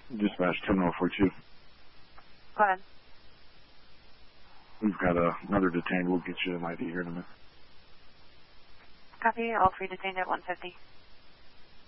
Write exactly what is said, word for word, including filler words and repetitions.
Dispatch Terminal four two. Go ahead. We've got uh, another detained. We'll get you an I D here in a minute. Copy. All three detained at one fifty.